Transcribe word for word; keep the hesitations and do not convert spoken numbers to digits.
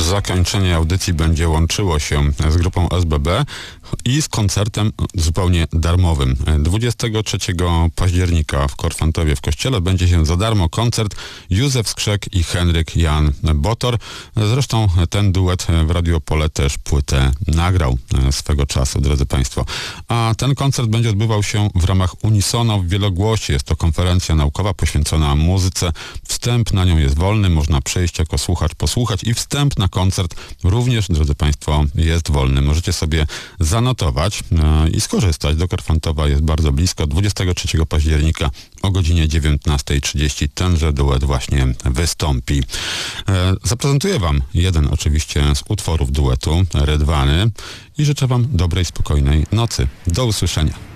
zakończenie audycji będzie łączyło się z grupą S B B i z koncertem zupełnie darmowym. dwudziestego trzeciego października w Korfantowie w Kościele będzie się za darmo koncert Józef Skrzek i Henryk Jan Botor. Zresztą ten duet w Radio Opole też płytę nagrał swego czasu, drodzy Państwo. A ten koncert będzie odbywał się w ramach Unisono w Wielogłosie. Jest to konferencja naukowa poświęcona muzyce. Wstęp na nią jest wolny, można przyjść jako słuchacz, posłuchać i wstęp na koncert również, drodzy Państwo, jest wolny. Możecie sobie zanotować e, i skorzystać. Do Korfantowa jest bardzo blisko. dwudziestego trzeciego października o godzinie dziewiętnasta trzydzieści tenże duet właśnie wystąpi. E, zaprezentuję Wam jeden oczywiście z utworów duetu, Rydwany, i życzę Wam dobrej, spokojnej nocy. Do usłyszenia.